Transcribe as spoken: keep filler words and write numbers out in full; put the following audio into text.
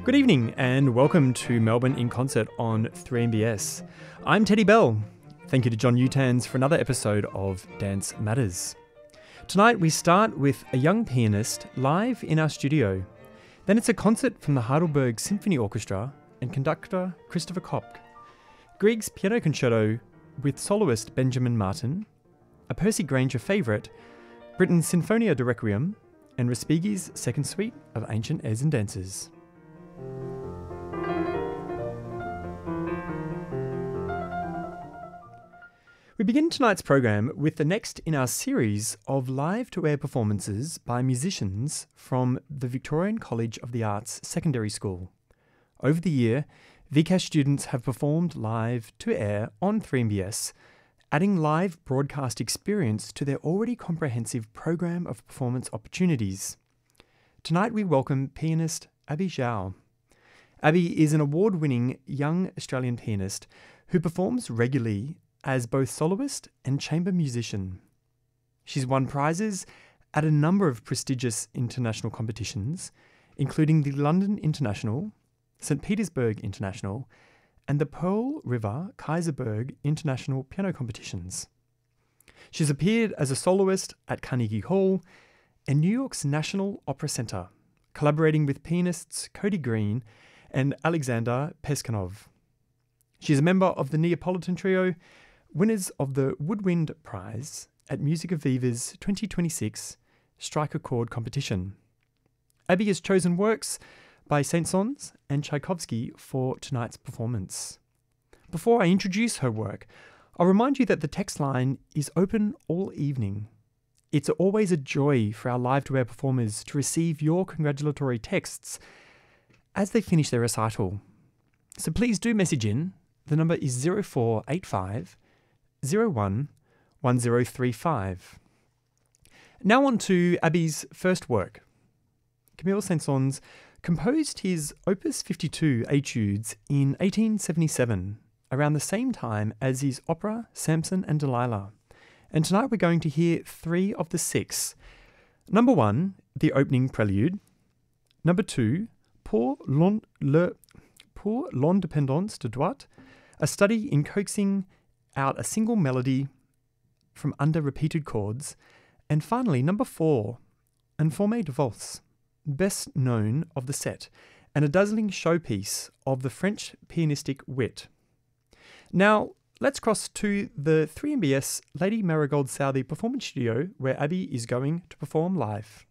Good evening and welcome to Melbourne in Concert on three M B S. I'm Teddy Bell. Thank you to John Utans for another episode of Dance Matters. Tonight we start with a young pianist live in our studio. Then it's a concert from the Heidelberg Symphony Orchestra and conductor Christopher Kopk. Grieg's Piano Concerto with soloist Benjamin Martin, a Percy Grainger favourite, Britten's Sinfonia de Requiem, and Respighi's Second Suite of Ancient Airs and Dances. We begin tonight's program with the next in our series of live-to-air performances by musicians from the Victorian College of the Arts Secondary School. Over the year, V C A S students have performed live to air on three M B S, adding live broadcast experience to their already comprehensive program of performance opportunities. Tonight we welcome pianist Abby Zhao. Abby is an award-winning young Australian pianist who performs regularly as both soloist and chamber musician. She's won prizes at a number of prestigious international competitions, including the London International, Saint Petersburg International, and the Pearl River Kaiserberg International Piano Competitions. She's appeared as a soloist at Carnegie Hall and New York's National Opera Center, collaborating with pianists Cody Green and Alexander Peskanov. She's a member of the Neapolitan Trio, winners of the Woodwind Prize at Musica Viva's twenty twenty-six Striker Chord Competition. Abby has chosen works by Saint-Saëns and Tchaikovsky for tonight's performance. Before I introduce her work, I'll remind you that the text line is open all evening. It's always a joy for our live-to-air performers to receive your congratulatory texts as they finish their recital. So please do message in. The number is zero four eight five zero one one zero three five. Now on to Abby's first work. Camille Saint-Saëns composed his Opus fifty-two Etudes in eighteen seventy-seven, around the same time as his opera Samson and Delilah. And tonight we're going to hear three of the six. Number one, the opening prelude. Number two, Pour l'on- le, pour l'indépendance de droite, a study in coaxing out a single melody from under repeated chords. And finally, number four, Informe de Valse, best known of the set, and a dazzling showpiece of the French pianistic wit. Now, let's cross to the three M B S Lady Marigold Southey Performance Studio, where Abby is going to perform live.